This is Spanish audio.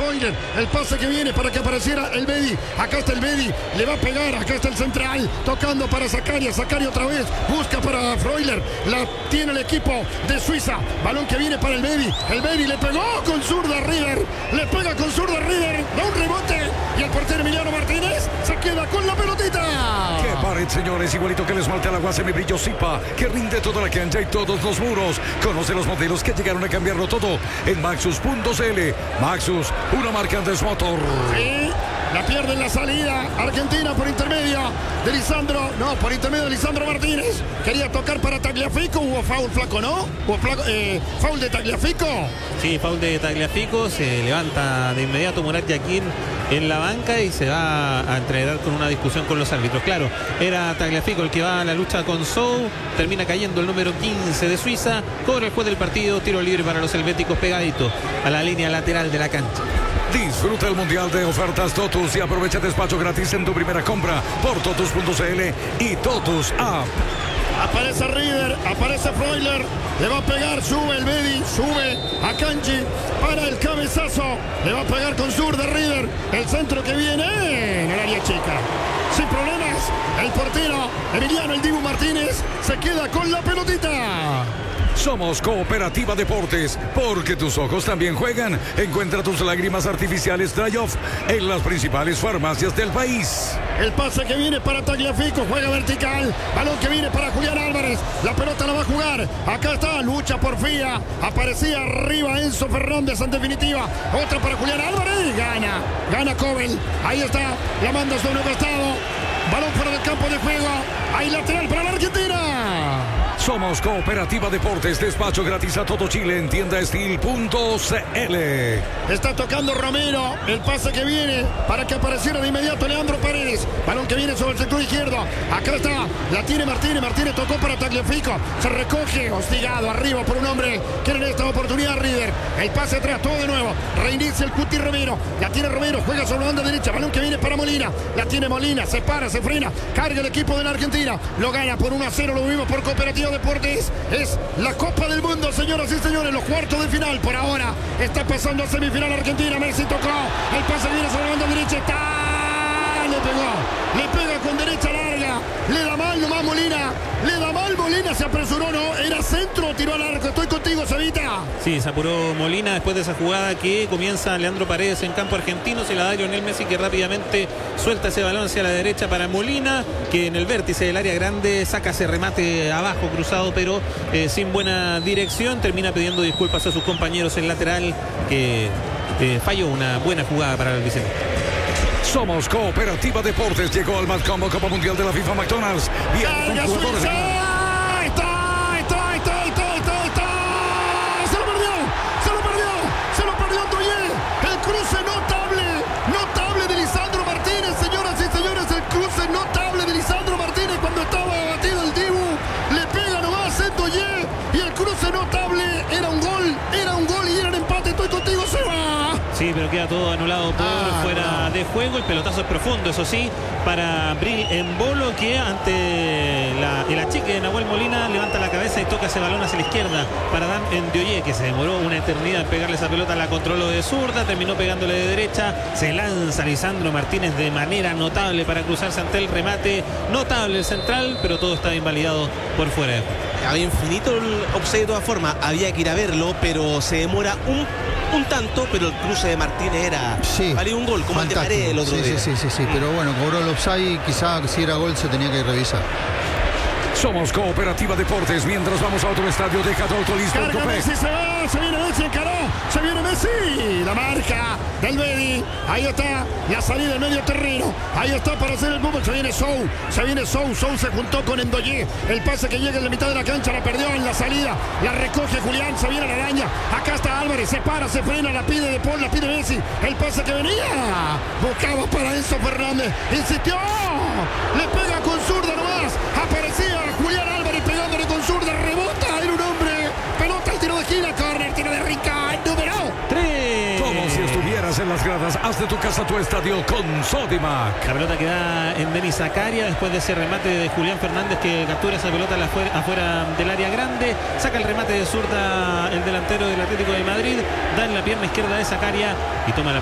Freuler. El pase que viene para que apareciera el Bedi. Acá está el Bedi. Le va a pegar. Acá está el central. Tocando para Zakaria. Zakaria otra vez. Busca para Freuler. La tiene el equipo de Suiza. Balón que viene para el Bedi. El Bedi le pegó con zurda River. Le pega con zurda River. Da un rebote. Y el portero Emiliano Martínez se queda con la pelotita. ¡Qué pared, señores! Igualito que el esmalte al agua semibrillo Zipa, que rinde toda la cancha y todos los muros. Conoce los modelos que llegaron a cambiarlo todo en Maxus.cl. Maxus, una marca de su motor. Sí, la pierde en la salida. Argentina por intermedio de Lisandro. No, por intermedio de Lisandro Martínez. Quería tocar para Tagliafico. Hubo foul, flaco, ¿no? Hubo foul de Tagliafico. Sí, foul de Tagliafico. Se levanta de inmediato Murat Yakin en la banca y se va a entregar con una discusión con los árbitros. Claro, era Tagliafico el que va a la lucha con Sou. Termina cayendo el número 15 de Suiza. Cobra el juez del partido. Tiro libre para los helvéticos pegadito a la línea lateral de la cancha. Disfruta el mundial de ofertas Totus y aprovecha despacho gratis en tu primera compra por Totus.cl y Totus App. Aparece River, aparece Freuler, le va a pegar, sube el Bedi, sube a Kanji para el cabezazo, le va a pegar con zurda River, el centro que viene en el área chica. Sin problemas, el portero Emiliano el Dibu Martínez se queda con la pelotita. Somos Cooperativa Deportes, porque tus ojos también juegan. Encuentra tus lágrimas artificiales Dry Off en las principales farmacias del país. El pase que viene para Tagliafico, juega vertical. Balón que viene para Julián Álvarez. La pelota la va a jugar. Acá está, lucha porfía. Aparecía arriba Enzo Fernández en definitiva. Otra para Julián Álvarez. Gana Cobel. Ahí está, la manda sobre un costado. Balón fuera del campo de juego. Hay lateral para la Argentina. Somos Cooperativa Deportes, despacho gratis a todo Chile en tiendaestil.cl. Está tocando Romero, el pase que viene para que apareciera de inmediato Leandro Paredes. Balón que viene sobre el sector izquierdo. Acá está, la tiene Martínez. Martínez tocó para Tagliafico. Se recoge, hostigado arriba por un hombre que en esta oportunidad River. El pase atrás, todo de nuevo. Reinicia el Cuti Romero. La tiene Romero, juega sobre la banda derecha. Balón que viene para Molina. La tiene Molina, se para, se frena. Carga el equipo de la Argentina. Lo gana por 1-0, lo vimos por Cooperativa Deportes. Es la Copa del Mundo, señoras y señores, los cuartos de final. Por ahora está pasando a semifinal Argentina. Messi tocó, el pase viene sobre la banda derecha. Le pega con derecha larga, le da mal nomás Molina, se apresuró, no, era centro, tiró al arco. Estoy contigo, Sabita. Sí, se apuró Molina después de esa jugada que comienza Leandro Paredes en campo argentino. Se la da Lionel Messi, que rápidamente suelta ese balón hacia la derecha para Molina, que en el vértice del área grande saca ese remate abajo cruzado, pero sin buena dirección. Termina pidiendo disculpas a sus compañeros en lateral, que falló una buena jugada para el Vicente. Somos Cooperativa Deportes. Llegó al Matcombo Copa Mundial de la FIFA McDonald's. Viene con jugadores. Se lo perdió Ndoye. El cruce notable de Lisandro Martínez, señoras y señores. El cruce notable de Lisandro Martínez cuando estaba batido el Dibu. Le pega nomás a Ndoye. Y el cruce notable era un gol y era el empate. Estoy contigo, Seba. Sí, pero queda todo anulado por fuera de juego. El pelotazo es profundo, eso sí, para Bril Embolo, que ante el achique de Nahuel Molina levanta la cabeza y toca ese balón hacia la izquierda para Dan Ndioye, que se demoró una eternidad en pegarle esa pelota. La controló de zurda, terminó pegándole de derecha. Se lanza Lisandro Martínez de manera notable para cruzarse ante el remate. Notable el central, pero todo estaba invalidado por fuera de juego. Había infinito el offside de todas formas, había que ir a verlo, pero se demora un tanto, pero el cruce de Martínez era valía un gol, como el de Paredes el otro día. Sí, pero bueno, cobró el offside, quizá si era gol se tenía que revisar. Somos Cooperativa Deportes. Mientras vamos a otro estadio, deja todo listo. Carga Messi, se va, se viene Messi, encaró, se viene Messi. La marca del Bedi. Ahí está la salida del medio terreno. Ahí está para hacer el fútbol. Se viene Sou. Sou se juntó con Ndoye. El pase que llega en la mitad de la cancha la perdió en la salida. La recoge Julián, se viene la araña. Acá está Álvarez, se para, se frena, la pide De Paul, la pide Messi. El pase que venía. Buscaba para Enzo Fernández. Insistió. Le pega con zurda nomás. Aparecía Julián Álvarez pegándole con zurda, rebota, era un hombre, pelota al tiro de esquina, córner, tiro de Rica, número 3. Como si estuvieras en las gradas, haz de tu casa tu estadio con Sodimac. La pelota que da en Denis Zakaria después de ese remate de Julián Fernández, que captura esa pelota afuera del área grande, saca el remate de zurda el delantero del Atlético de Madrid, da en la pierna izquierda de Zakaria y toma la